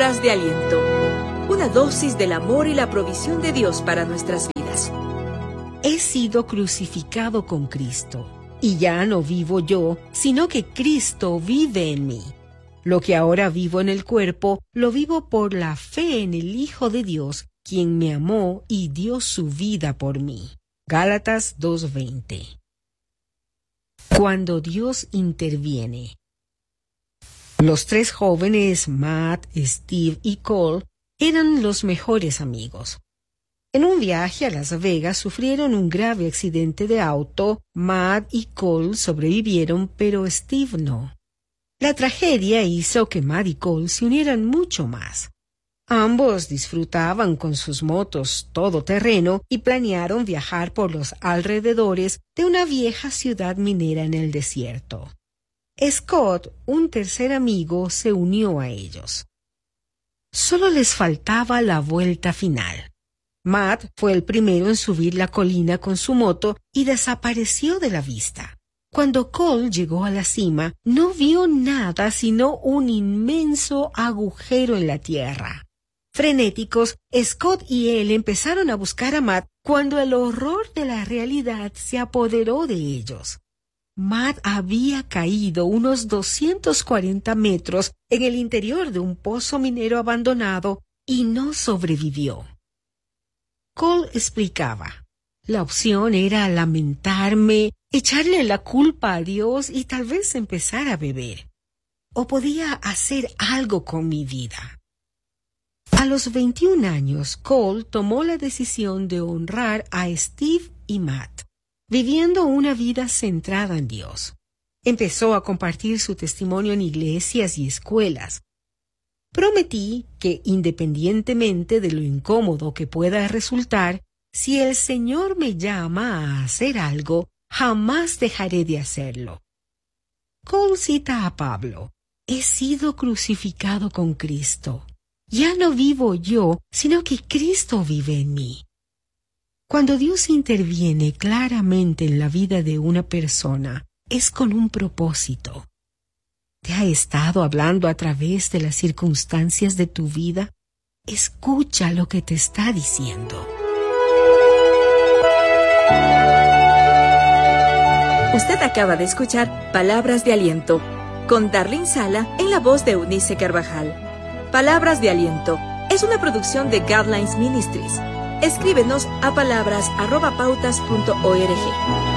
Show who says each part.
Speaker 1: Palabras de aliento. Una dosis del amor y la provisión de Dios para nuestras vidas.
Speaker 2: He sido crucificado con Cristo, y ya no vivo yo, sino que Cristo vive en mí. Lo que ahora vivo en el cuerpo, lo vivo por la fe en el Hijo de Dios, quien me amó y dio su vida por mí. Gálatas 2:20. Cuando Dios interviene. Los tres jóvenes, Matt, Steve y Cole, eran los mejores amigos. En un viaje a Las Vegas sufrieron un grave accidente de auto. Matt y Cole sobrevivieron, pero Steve no. La tragedia hizo que Matt y Cole se unieran mucho más. Ambos disfrutaban con sus motos todoterreno y planearon viajar por los alrededores de una vieja ciudad minera en el desierto. Scott, un tercer amigo, se unió a ellos. Solo les faltaba la vuelta final. Matt fue el primero en subir la colina con su moto y desapareció de la vista. Cuando Cole llegó a la cima, no vio nada sino un inmenso agujero en la tierra. Frenéticos, Scott y él empezaron a buscar a Matt cuando el horror de la realidad se apoderó de ellos. Matt había caído unos 240 metros en el interior de un pozo minero abandonado y no sobrevivió. Cole explicaba: la opción era lamentarme, echarle la culpa a Dios y tal vez empezar a beber. O podía hacer algo con mi vida. A los 21 años, Cole tomó la decisión de honrar a Steve y Matt, viviendo una vida centrada en Dios. Empezó a compartir su testimonio en iglesias y escuelas. Prometí que, independientemente de lo incómodo que pueda resultar, si el Señor me llama a hacer algo, jamás dejaré de hacerlo. Cole cita a Pablo: he sido crucificado con Cristo. Ya no vivo yo, sino que Cristo vive en mí. Cuando Dios interviene claramente en la vida de una persona, es con un propósito. ¿Te ha estado hablando a través de las circunstancias de tu vida? Escucha lo que te está diciendo.
Speaker 1: Usted acaba de escuchar Palabras de Aliento, con Darlene Sala en la voz de Eunice Carvajal. Palabras de Aliento es una producción de Guidelines Ministries. Escríbenos a palabras@pautas.org.